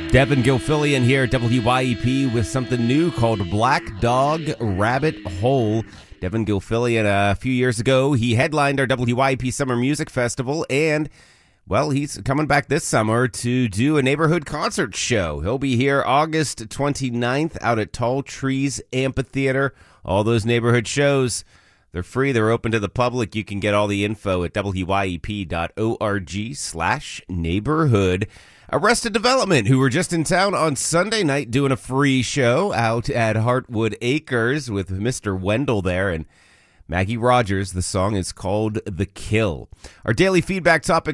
Devin Gilfillian here at WYEP with something new called Black Dog Rabbit Hole. Devin Gilfillian, a few years ago, he headlined our WYEP Summer Music Festival, and, well, he's coming back this summer to do a neighborhood concert show. He'll be here August 29th out at Tall Trees Amphitheater. All those neighborhood shows, they're free. They're open to the public. You can get all the info at wyep.org/neighborhood. Arrested Development, who were just in town on Sunday night doing a free show out at Heartwood Acres with Mr. Wendell there and Maggie Rogers. The song is called The Kill. Our daily feedback topic